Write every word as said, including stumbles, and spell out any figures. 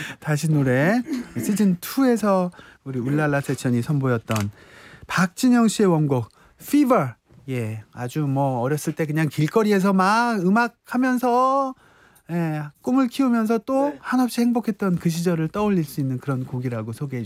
다시 노래 시즌 투에서 우리 울랄라 세션이 선보였던 박진영 씨의 원곡 Fever. 예, 아주 뭐 어렸을 때 그냥 길거리에서 막 음악 하면서 예, 꿈을 키우면서 또 네. 한없이 행복했던 그 시절을 떠올릴 수 있는 그런 곡이라고 소개해